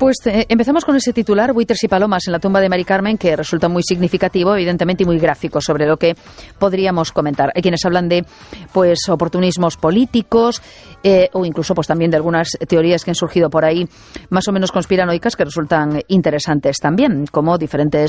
Pues empezamos con ese titular, Buitres y Palomas en la tumba de Mari Carmen, que resulta muy significativo, evidentemente, y muy gráfico sobre lo que podríamos comentar. Hay quienes hablan de oportunismos políticos o incluso también de algunas teorías que han surgido por ahí más o menos conspiranoicas que resultan interesantes también, como diferentes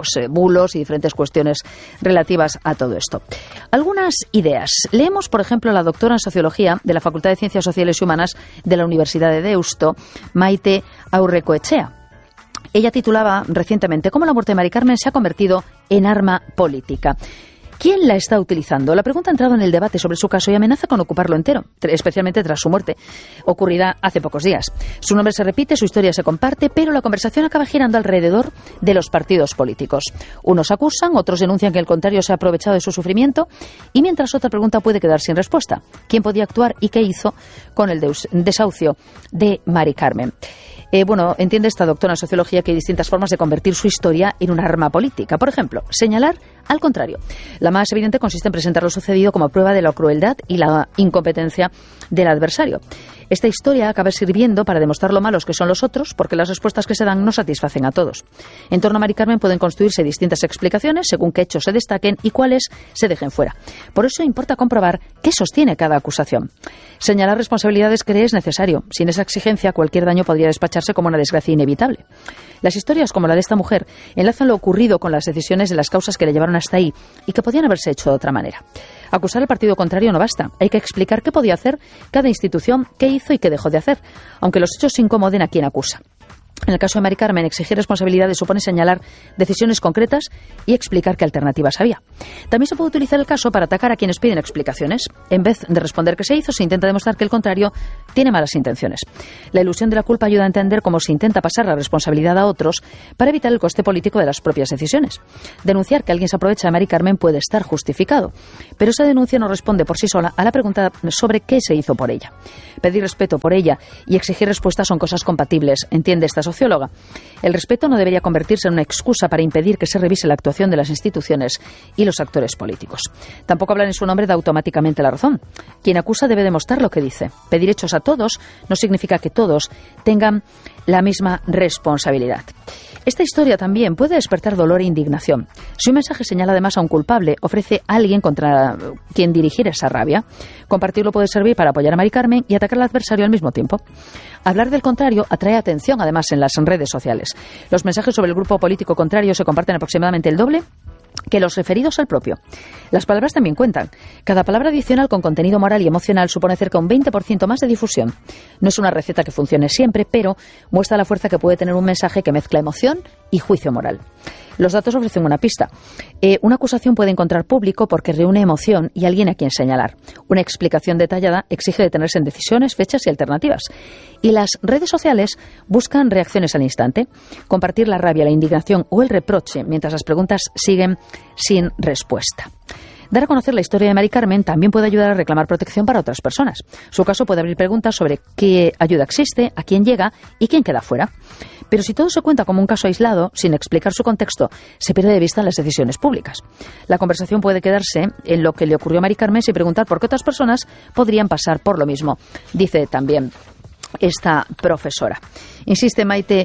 bulos y diferentes cuestiones relativas a todo esto. Algunas ideas. Leemos, por ejemplo, a la doctora en Sociología de la Facultad de Ciencias Sociales y Humanas de la Universidad de Deusto, Maite Aurrecoetxea. Ella titulaba recientemente ¿Cómo la muerte de Mari Carmen se ha convertido en arma política? ¿Quién la está utilizando? La pregunta ha entrado en el debate sobre su caso y amenaza con ocuparlo entero, especialmente tras su muerte, ocurrida hace pocos días. Su nombre se repite, su historia se comparte, pero la conversación acaba girando alrededor de los partidos políticos. Unos acusan, otros denuncian que el contrario se ha aprovechado de su sufrimiento y mientras otra pregunta puede quedar sin respuesta. ¿Quién podía actuar y qué hizo con el desahucio de Mari Carmen? Entiende esta doctora en Sociología que hay distintas formas de convertir su historia en una arma política. Por ejemplo, señalar al contrario. La más evidente consiste en presentar lo sucedido como prueba de la crueldad y la incompetencia del adversario. Esta historia acaba sirviendo para demostrar lo malos que son los otros, porque las respuestas que se dan no satisfacen a todos. En torno a Mari Carmen pueden construirse distintas explicaciones según qué hechos se destaquen y cuáles se dejen fuera. Por eso importa comprobar qué sostiene cada acusación. Señalar responsabilidades cree es necesario. Sin esa exigencia, cualquier daño podría despacharse como una desgracia inevitable. Las historias como la de esta mujer enlazan lo ocurrido con las decisiones de las causas que le llevaron hasta ahí y que podían haberse hecho de otra manera. Acusar al partido contrario no basta. Hay que explicar qué podía hacer cada institución, qué hizo y qué dejó de hacer, aunque los hechos incomoden a quien acusa. En el caso de Mari Carmen, exigir responsabilidades supone señalar decisiones concretas y explicar qué alternativas había. También se puede utilizar el caso para atacar a quienes piden explicaciones. En vez de responder qué se hizo, se intenta demostrar que el contrario tiene malas intenciones. La ilusión de la culpa ayuda a entender cómo se intenta pasar la responsabilidad a otros para evitar el coste político de las propias decisiones. Denunciar que alguien se aprovecha de Mari Carmen puede estar justificado, pero esa denuncia no responde por sí sola a la pregunta sobre qué se hizo por ella. Pedir respeto por ella y exigir respuestas son cosas compatibles, entiende esta socióloga. El respeto no debería convertirse en una excusa para impedir que se revise la actuación de las instituciones y los actores políticos. Tampoco hablar en su nombre da automáticamente la razón. Quien acusa debe demostrar lo que dice. Pedir hechos a todos no significa que todos tengan la misma responsabilidad. Esta historia también puede despertar dolor e indignación. Si un mensaje señala además a un culpable, ofrece a alguien contra quien dirigir esa rabia. Compartirlo puede servir para apoyar a Mari Carmen y atacar al adversario al mismo tiempo. Hablar del contrario atrae atención además en las redes sociales. Los mensajes sobre el grupo político contrario se comparten aproximadamente el doble que los referidos al propio. Las palabras también cuentan. Cada palabra adicional con contenido moral y emocional supone cerca de un 20% más de difusión. No es una receta que funcione siempre, pero muestra la fuerza que puede tener un mensaje que mezcla emoción y juicio moral. Los datos ofrecen una pista. Una acusación puede encontrar público porque reúne emoción y alguien a quien señalar. Una explicación detallada exige detenerse en decisiones, fechas y alternativas. Y las redes sociales buscan reacciones al instante. Compartir la rabia, la indignación o el reproche mientras las preguntas siguen sin respuesta. Dar a conocer la historia de Mari Carmen también puede ayudar a reclamar protección para otras personas. Su caso puede abrir preguntas sobre qué ayuda existe, a quién llega y quién queda fuera. Pero si todo se cuenta como un caso aislado, sin explicar su contexto, se pierde de vista en las decisiones públicas. La conversación puede quedarse en lo que le ocurrió a Mari Carmen sin preguntar por qué otras personas podrían pasar por lo mismo, dice también esta profesora. Insiste Maite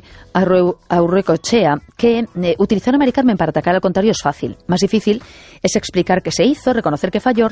Aurrecoetxea que utilizar a Mari Carmen para atacar al contrario es fácil. Más difícil es explicar qué se hizo, reconocer que falló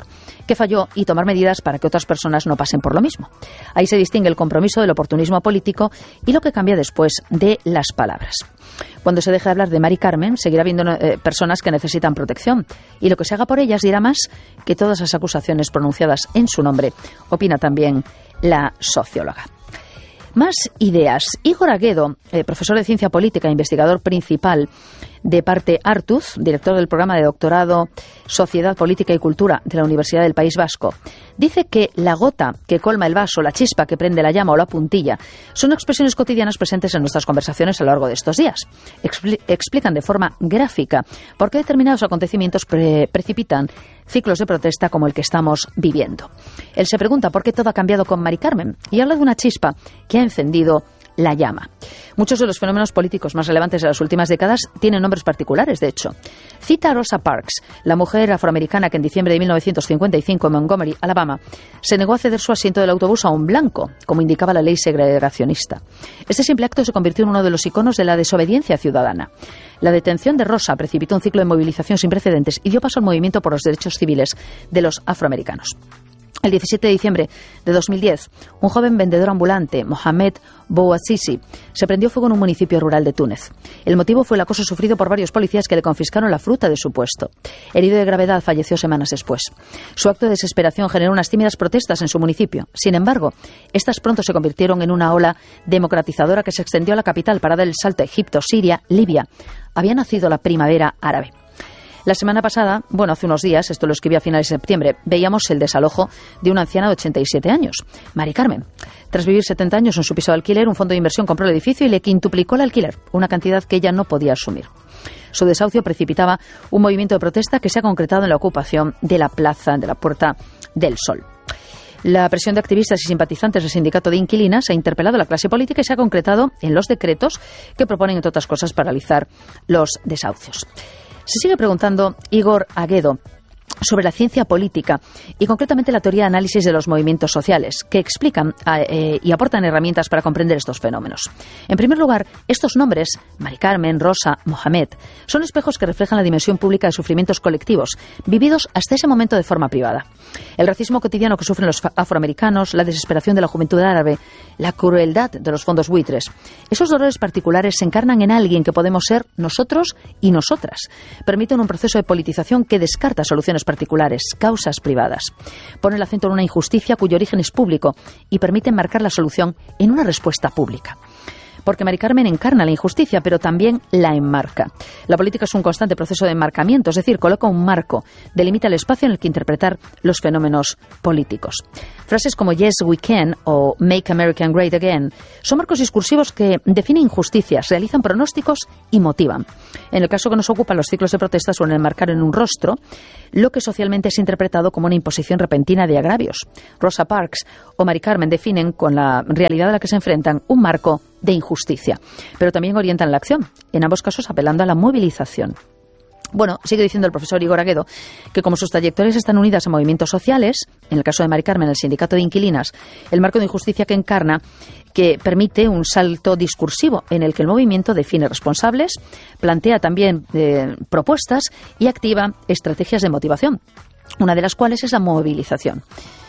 y tomar medidas para que otras personas no pasen por lo mismo. Ahí se distingue el compromiso del oportunismo político y lo que cambia después de las palabras. Cuando se deje de hablar de Mari Carmen, seguirá habiendo personas que necesitan protección y lo que se haga por ellas dirá más que todas las acusaciones pronunciadas en su nombre, opina también la socióloga. Más ideas. Igor Aguedo, profesor de Ciencia Política e investigador principal de Parte Artuz, director del programa de doctorado Sociedad, Política y Cultura de la Universidad del País Vasco, dice que la gota que colma el vaso, la chispa que prende la llama o la puntilla son expresiones cotidianas presentes en nuestras conversaciones a lo largo de estos días. Explican de forma gráfica por qué determinados acontecimientos precipitan ciclos de protesta como el que estamos viviendo. Él se pregunta por qué todo ha cambiado con Mari Carmen y habla de una chispa que ha encendido la llama. Muchos de los fenómenos políticos más relevantes de las últimas décadas tienen nombres particulares, de hecho. Cita a Rosa Parks, la mujer afroamericana que en diciembre de 1955 en Montgomery, Alabama, se negó a ceder su asiento del autobús a un blanco, como indicaba la ley segregacionista. Este simple acto se convirtió en uno de los iconos de la desobediencia ciudadana. La detención de Rosa precipitó un ciclo de movilización sin precedentes y dio paso al movimiento por los derechos civiles de los afroamericanos. El 17 de diciembre de 2010, un joven vendedor ambulante, Mohamed Bouazizi, se prendió fuego en un municipio rural de Túnez. El motivo fue el acoso sufrido por varios policías que le confiscaron la fruta de su puesto. Herido de gravedad, falleció semanas después. Su acto de desesperación generó unas tímidas protestas en su municipio. Sin embargo, estas pronto se convirtieron en una ola democratizadora que se extendió a la capital para dar el salto a Egipto, Siria, Libia. Había nacido la primavera árabe. La semana pasada, hace unos días, esto lo escribí a finales de septiembre, veíamos el desalojo de una anciana de 87 años, Mari Carmen. Tras vivir 70 años en su piso de alquiler, un fondo de inversión compró el edificio y le quintuplicó el alquiler, una cantidad que ella no podía asumir. Su desahucio precipitaba un movimiento de protesta que se ha concretado en la ocupación de la plaza de la Puerta del Sol. La presión de activistas y simpatizantes del sindicato de inquilinas ha interpelado a la clase política y se ha concretado en los decretos que proponen, entre otras cosas, paralizar los desahucios. Se sigue preguntando Igor Aguedo sobre la ciencia política y concretamente la teoría de análisis de los movimientos sociales, que explican y aportan herramientas para comprender estos fenómenos. En primer lugar, estos nombres, Mari Carmen, Rosa, Mohamed, son espejos que reflejan la dimensión pública de sufrimientos colectivos, vividos hasta ese momento de forma privada. El racismo cotidiano que sufren los afroamericanos, la desesperación de la juventud árabe, la crueldad de los fondos buitres. Esos dolores particulares se encarnan en alguien que podemos ser nosotros y nosotras. Permiten un proceso de politización que descarta soluciones particulares, causas privadas. Pone el acento en una injusticia cuyo origen es público y permite enmarcar la solución en una respuesta pública. Porque Mari Carmen encarna la injusticia, pero también la enmarca. La política es un constante proceso de enmarcamiento, es decir, coloca un marco, delimita el espacio en el que interpretar los fenómenos políticos. Frases como Yes, we can o Make America Great Again son marcos discursivos que definen injusticias, realizan pronósticos y motivan. En el caso que nos ocupa, los ciclos de protesta suelen enmarcar en un rostro lo que socialmente es interpretado como una imposición repentina de agravios. Rosa Parks o Mari Carmen definen, con la realidad a la que se enfrentan, un marco de injusticia, pero también orientan la acción, en ambos casos apelando a la movilización. Sigue diciendo el profesor Igor Aguedo que como sus trayectorias están unidas a movimientos sociales, en el caso de Mari Carmen, el sindicato de inquilinas, el marco de injusticia que encarna, que permite un salto discursivo en el que el movimiento define responsables, plantea también propuestas y activa estrategias de motivación, una de las cuales es la movilización.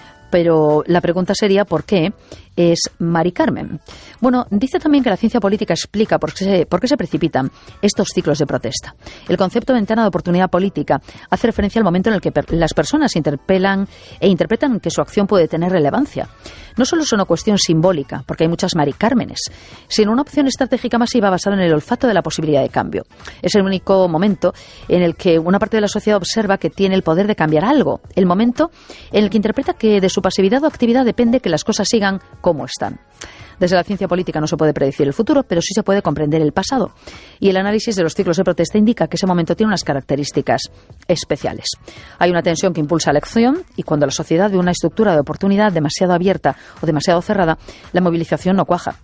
Pero la pregunta sería ¿por qué es Mari Carmen? Dice también que la ciencia política explica por qué se precipitan estos ciclos de protesta. El concepto de ventana de oportunidad política hace referencia al momento en el que las personas interpelan e interpretan que su acción puede tener relevancia. No solo es una cuestión simbólica, porque hay muchas Mari Cármenes, sino una opción estratégica masiva basada en el olfato de la posibilidad de cambio. Es el único momento en el que una parte de la sociedad observa que tiene el poder de cambiar algo, el momento en el que interpreta que de su pasividad o actividad depende que las cosas sigan como están. Desde la ciencia política no se puede predecir el futuro, pero sí se puede comprender el pasado. Y el análisis de los ciclos de protesta indica que ese momento tiene unas características especiales. Hay una tensión que impulsa la acción y cuando la sociedad ve una estructura de oportunidad demasiado abierta o demasiado cerrada, la movilización no cuaja.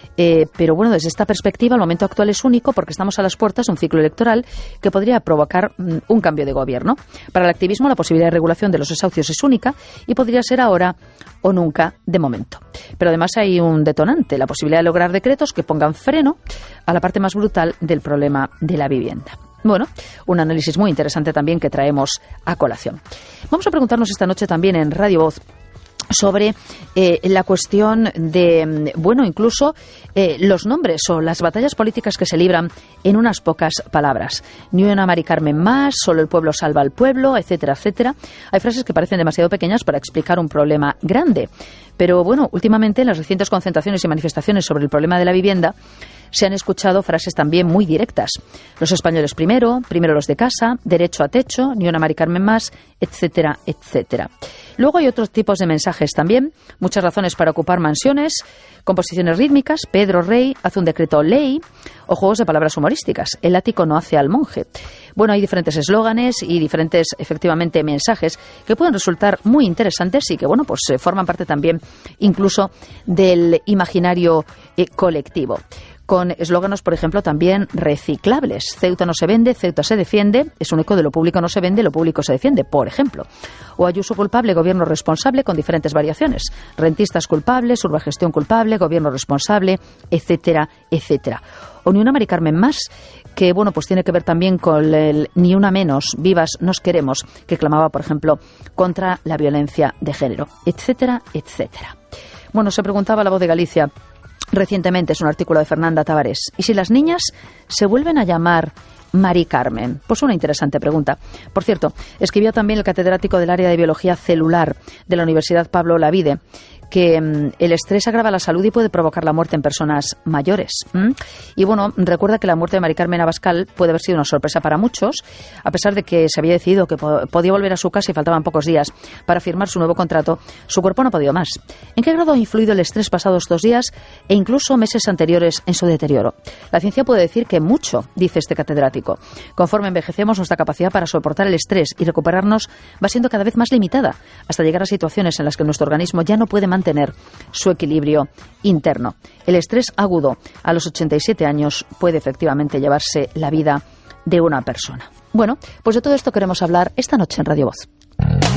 Pero desde esta perspectiva el momento actual es único porque estamos a las puertas de un ciclo electoral que podría provocar un cambio de gobierno. Para el activismo la posibilidad de regulación de los desahucios es única y podría ser ahora o nunca de momento. Pero además hay un detonante, la posibilidad de lograr decretos que pongan freno a la parte más brutal del problema de la vivienda. Un análisis muy interesante también que traemos a colación. Vamos a preguntarnos esta noche también en Radio Voz sobre la cuestión de, incluso los nombres o las batallas políticas que se libran en unas pocas palabras. Ni una Mari Carmen más, solo el pueblo salva al pueblo, etcétera, etcétera. Hay frases que parecen demasiado pequeñas para explicar un problema grande. Pero últimamente en las recientes concentraciones y manifestaciones sobre el problema de la vivienda se han escuchado frases también muy directas. Los españoles primero los de casa, derecho a techo, ni una Mari Carmen más, etcétera, etcétera. Luego hay otros tipos de mensajes también, muchas razones para ocupar mansiones, composiciones rítmicas, Pedro Rey hace un decreto ley o juegos de palabras humorísticas. El ático no hace al monje. Hay diferentes eslóganes y diferentes, efectivamente, mensajes que pueden resultar muy interesantes y que, forman parte también incluso del imaginario colectivo. con eslóganos, por ejemplo, también reciclables. Ceuta no se vende, Ceuta se defiende, es un eco de lo público no se vende, lo público se defiende, por ejemplo. O Ayuso culpable, gobierno responsable, con diferentes variaciones. Rentistas culpables, urbagestión culpable, gobierno responsable, etcétera, etcétera. O Ni una Mari Carmen más, que bueno, pues tiene que ver también con el Ni una menos, vivas nos queremos, que clamaba, por ejemplo, contra la violencia de género, etcétera, etcétera. Bueno, se preguntaba La Voz de Galicia recientemente, es un artículo de Fernanda Tavares, ¿y si las niñas se vuelven a llamar Mari Carmen? Pues una interesante pregunta. Por cierto, escribió también el catedrático del área de biología celular de la Universidad Pablo Olavide, que el estrés agrava la salud y puede provocar la muerte en personas mayores. Y bueno, recuerda que la muerte de Mari Carmen Abascal puede haber sido una sorpresa para muchos, a pesar de que se había decidido que podía volver a su casa y faltaban pocos días para firmar su nuevo contrato. Su cuerpo no ha podido más. ¿En qué grado ha influido el estrés pasados 2 días e incluso meses anteriores en su deterioro? La ciencia puede decir que mucho, dice este catedrático. Conforme envejecemos, nuestra capacidad para soportar el estrés y recuperarnos va siendo cada vez más limitada, hasta llegar a situaciones en las que nuestro organismo ya no puede mantener su equilibrio interno. El estrés agudo a los 87 años puede efectivamente llevarse la vida de una persona. Bueno, pues de todo esto queremos hablar esta noche en Radio Voz.